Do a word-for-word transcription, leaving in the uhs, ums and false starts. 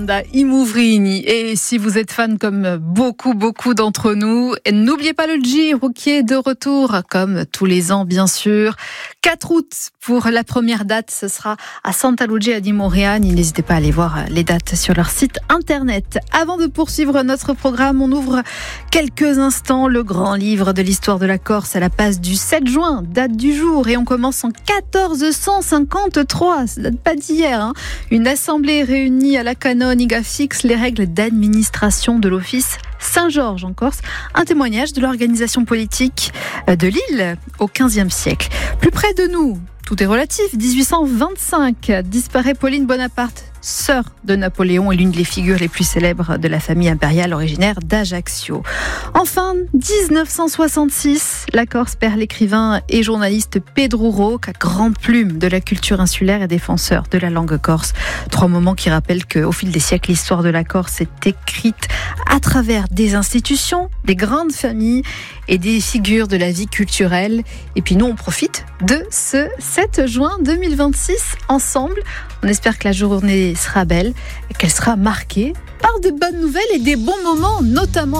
Yolanda Imouvrini. Et si vous êtes fan comme beaucoup, beaucoup d'entre nous, n'oubliez pas le Giro qui est de retour, comme tous les ans, bien sûr. quatre août pour la première date, ce sera à Santa Lucia di Moriani. N'hésitez pas à aller voir les dates sur leur site internet. Avant de poursuivre notre programme, on ouvre quelques instants le grand livre de l'histoire de la Corse à la passe du sept juin, date du jour. Et on commence en quatorze cent cinquante-trois, ça date pas d'hier. Hein. Une assemblée réunie à la Canoniga fixe les règles d'administration de l'office Saint-Georges en Corse, un témoignage de l'organisation politique de l'île au quinzième siècle. Plus près de nous, tout est relatif, dix-huit cent vingt-cinq, disparaît Pauline Bonaparte, sœur de Napoléon et l'une des figures les plus célèbres de la famille impériale originaire d'Ajaccio. Enfin, dix-neuf cent soixante-six, la Corse perd l'écrivain et journaliste Pedro Roca, grande plume de la culture insulaire et défenseur de la langue corse. Trois moments qui rappellent qu'au fil des siècles, l'histoire de la Corse est écrite à travers des institutions, des grandes familles et des figures de la vie culturelle. Et puis nous, on profite de ce sept juin deux mille vingt-six ensemble. On espère que la journée sera belle et qu'elle sera marquée par de bonnes nouvelles et des bons moments, notamment